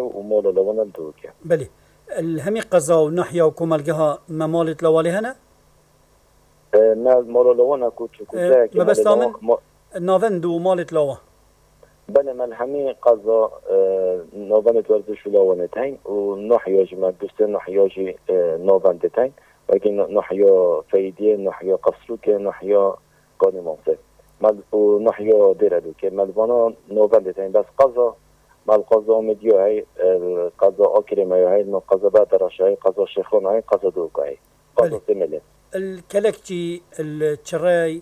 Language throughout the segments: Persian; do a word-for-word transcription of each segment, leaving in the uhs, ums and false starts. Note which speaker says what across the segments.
Speaker 1: ومال لون الدوكه.
Speaker 2: بله الهمي قضاء ونحيا وكمالجها ما مالت لوالي هنا؟
Speaker 1: ما مال لون اكو
Speaker 2: أه ما بس تامن نافند ومالت لوا.
Speaker 1: بله ما الهمي قضاء نافند ورزش لونتين ونحيا جمع دوستين نحيا جي نافندتين ولكن نحيا فايديه نحيا قصروك نحيا قاني منصف. مال ونحيا ديردوكه مالوانا نافندتين بس قضاء مال قضاء مديو هاي القضاء أكرم هاي القضاء بادرش هاي قضاء شيخون هاي قضاء دوك هاي قضاء سملة
Speaker 2: الكلكتي الشراي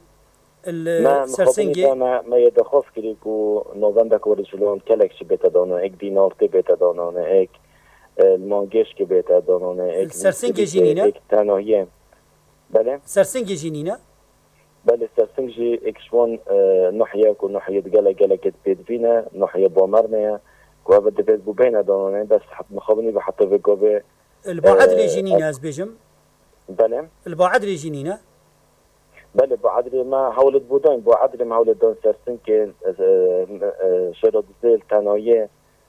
Speaker 1: السرسنجي ما ما يدخل كريكو نوفندك ورجلون كلكتي بيتدانا اك دينار تي بيتدانا اك المانجيش كي بيتدانا اك
Speaker 2: السرسنجي جينينا
Speaker 1: اك تانوهيه بله
Speaker 2: السرسنجي جينينا
Speaker 1: بله السرسنجي اكشوان نحياك ونحيا دقلا قلا كت بيدفينا نحيا بومرنا كوابا دفاز بوبينا دانانه بس مخابني بحطه في قابه
Speaker 2: البعد لي جنينه از بيجم
Speaker 1: بله
Speaker 2: البعد لي جنينه
Speaker 1: بله بعد ما حولت بودان بعد ما حولت دان سرسن كان شرط زيل تنايه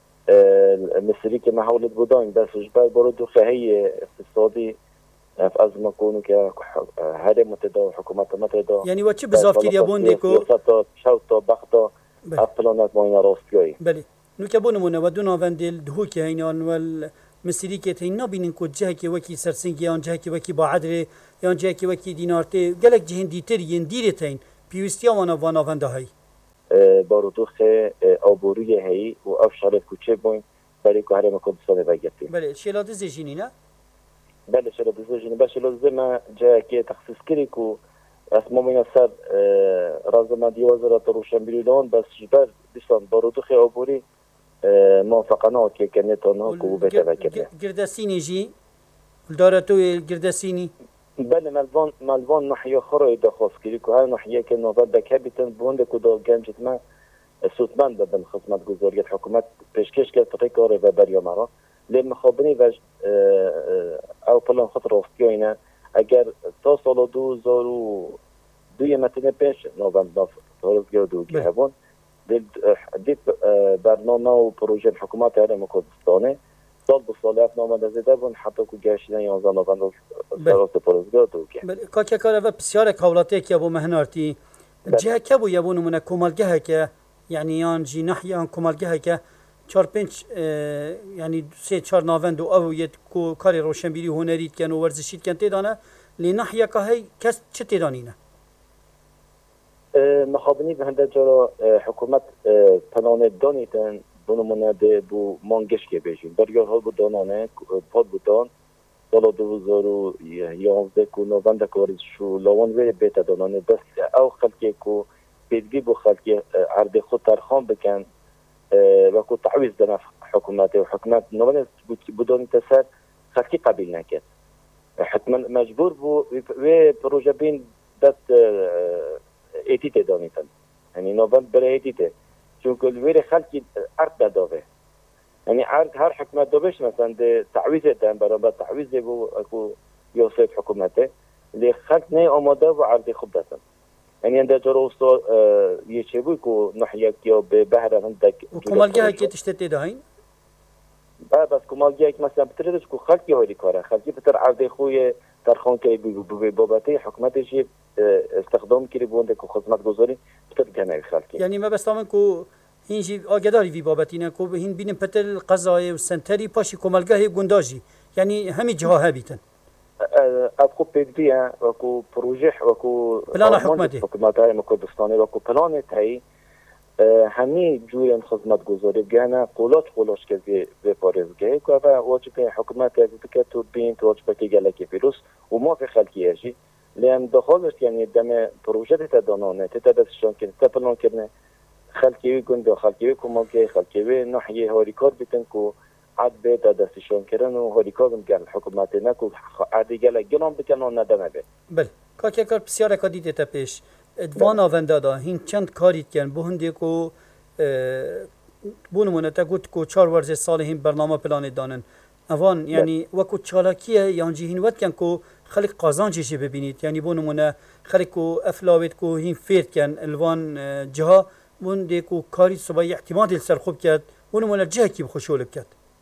Speaker 1: المصري كما حولت بودان بس جبال برضو خهيه اقتصادي في أزمة كونوا كهرم متدا حكومات متدا
Speaker 2: يعني وش بزاف كده يبون ديكو
Speaker 1: شوطة بخطة أفلانات ماينا راستيوي
Speaker 2: بله نكبون منا ودونا فندل دهوك هينان والمسيري كت هينا بينن كوجه كي وكي سرسنج يان جه كي وكي بعدري يان جه كي وكي دينارتي قالك جهن ديتر ين ديرتين بيوستيا وانا وانا فندا هاي
Speaker 1: بارودوخ أبورية هاي وأفشار كوتشي بوين بري كهرم كردستان بجتي
Speaker 2: بله شيلات زيجينينا
Speaker 1: بله شلون بزوجين بس شلون زي ما جاء كي تخصيص كريكو اسمه من السر رازم دي وزارة روشنبيلون بس جبر بيسان بارودوخي أبوري موافقنا كي كانت هناك وبيتها كده
Speaker 2: قرداسيني جي الدارتو القرداسيني
Speaker 1: بله مالفون مالفون نحيا خروي دخوص كريكو هاي نحيا كنا ضدك هابتن بوندك ودا جامجت ما سوتمان بدن خدمة جزورية الحكومات بيشكش كالتقيقة ريفابريو مرة لما خابني وج او پلان خطر وفتیاینا اگر تا سال دو هزار و دوی متن پیش نوبند ناف تولد دو گهبون دید دید برنامه و پروژه حکومت هرم کردستانه سال به سال اف نامه دزیده بون حتی که گشتن یازده نوبند سراست پروژه دو گه
Speaker 2: که که کار و بسیار کولاتی که ابو مهنارتی جه که بو یبون من کمالگه که یعنی یان جی نحیان کمالگه که چهار پنج یعنی سه چهار ناوند و او یه کاری روشنبیری هنری کن و ورزشی کن تیدانه لناحیه که هی کس چه تیدانینه؟
Speaker 1: مخابنی به هنده جرا حکومت پنانه دانیتن بونو منده بو مانگش که بیشین برگر ها بود دانانه پاد بودان سال دو هزار و یازده که نوونده که ورزشو لاوان وی بیت دانانه بس او خلقی که پیدگی بو خلقی عرض خود ترخان بکن وكو تعويض دنا حكومات وحكومات نوانس بدون تسار خلقي قبيل نكت حتما مجبور بو و بروجه بين دات ايتيت دانيتن يعني نوفن بلا ايتيت چونكو الوير خلقي ارض داوه يعني عرض هر حكومات دوبش مثلا ده تعويض دن برابر تعويض بو اكو يوسف حكومته اللي خلق ني اماده و عرض خوب داتن يعني عند جروسو يشبو كو نحيا كيو ببهره عندك
Speaker 2: وكمالجه كي تشتتي داين
Speaker 1: بس كمالجه مثلا بتردش كو خلقي هوري كاره خلقي بتر عرض خوي ترخون كي ببابتي حكومتي شي استخدام كري بوند كو خدمت گزاري بتر كنه خلقي
Speaker 2: يعني ما بس تمام كو هينجي اگداري في بابتينا كو هين بين بتل قضايا وسنتري باشي كمالجه گونداجي يعني همي جهه هابيتن
Speaker 1: اكو بيدبيا وكو بروجه وكو
Speaker 2: بلان حكومتي
Speaker 1: حكومتي مكردستاني وكو بلان تاي همي جوين خدمت گزاري بگانا قولات قولاش که به پارزگاه که و واجب حکومت از تو بین تو واجب که گلکی فیروس و ما في خلقی اشی لان دخالش يعني دم پروژه تدانانه تدادشون که تپلان کرنه خلقی گند خلقی کوما که خلقی ناحیه هاریکار بیتن کو عاد بيت دستشون كرن وهريكاهم قال حكومات ناكو عادي قال جنون بكنون ندمه به
Speaker 2: بل كاكا كار بسياره كديده تپش ادوانا وندادا هين چند کاریت کن بهندی کو بونمونه تا گوت کو چهار ورزش سال هین برنامه پلان دانن اوان يعني وكو چالاکیه یانجی هین وقت کن کو خلق قازانجی ببینید يعني بونمونه خلق کو افلاوت کو هین فیر کن الوان جها بوندی کو کاری صبح اعتماد سر خوب کرد بونمونه جه کی بخوشول کرد